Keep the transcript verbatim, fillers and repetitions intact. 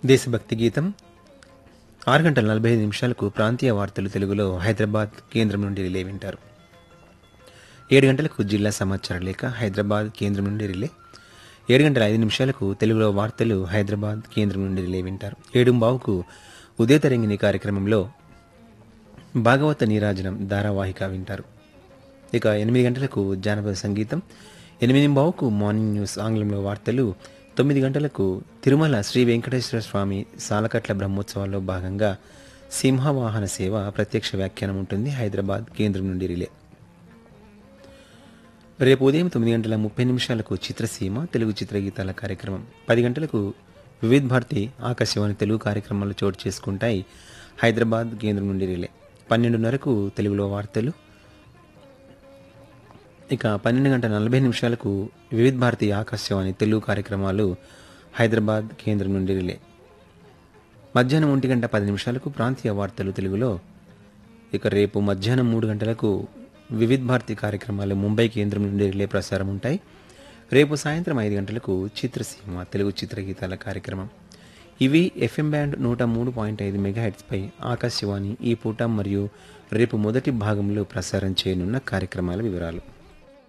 దేశభక్తి గీతం ఆరు గంటల నలభై ఐదు నిమిషాలకు ప్రాంతీయ వార్తలు తెలుగులో హైదరాబాద్ కేంద్రం నుండి రిలే వింటారు. ఏడు గంటలకు జిల్లా సమాచార లేఖ హైదరాబాద్ కేంద్రం నుండి రిలే. ఏడు గంటల ఐదు నిమిషాలకు తెలుగులో వార్తలు హైదరాబాద్ కేంద్రం నుండి రిలే వింటారు. ఏడు బావుకు ఉదయ తరంగిణి కార్యక్రమంలో భాగవత నీరాజనం ధారావాహిక వింటారు. ఇక ఎనిమిది గంటలకు జానపద సంగీతం, ఎనిమిది బావుకు మార్నింగ్ న్యూస్ ఆంగ్లంలో వార్తలు, తొమ్మిది గంటలకు తిరుమల శ్రీ వెంకటేశ్వర స్వామి సాలకట్ల బ్రహ్మోత్సవాల్లో భాగంగా సింహవాహన సేవ ప్రత్యక్ష వ్యాఖ్యానం ఉంటుంది. హైదరాబాద్ కేంద్రం నుండి రిలే. రేపు ఉదయం తొమ్మిది గంటల ముప్పై నిమిషాలకు చిత్రసీమ తెలుగు చిత్రగీతాల కార్యక్రమం, పది గంటలకు వివిధ్ భారతి ఆకాశవాణి తెలుగు కార్యక్రమాలు చోటు చేసుకుంటాయి. హైదరాబాద్ కేంద్రం నుండి రిలే. పన్నెండున్నరకు తెలుగులో వార్తలు. ఇక పన్నెండు గంటల నలభై నిమిషాలకు వివిధ్ భారతి ఆకాశవాణి తెలుగు కార్యక్రమాలు హైదరాబాద్ కేంద్రం నుండి రిలే. మధ్యాహ్నం ఒంటి గంట పది నిమిషాలకు ప్రాంతీయ వార్తలు తెలుగులో. ఇక రేపు మధ్యాహ్నం మూడు గంటలకు వివిధ్ భారతి కార్యక్రమాలు ముంబై కేంద్రం నుండి రిలే ప్రసారం ఉంటాయి. రేపు సాయంత్రం ఐదు గంటలకు చిత్రసీమ తెలుగు చిత్రగీతాల కార్యక్రమం. ఇవి ఎఫ్ఎం బ్యాండ్ నూట మూడు పాయింట్ ఐదు మెగాహెట్స్పై ఆకాశవాణి ఈ పూట మరియు రేపు మొదటి భాగంలో ప్రసారం చేయనున్న కార్యక్రమాల వివరాలు.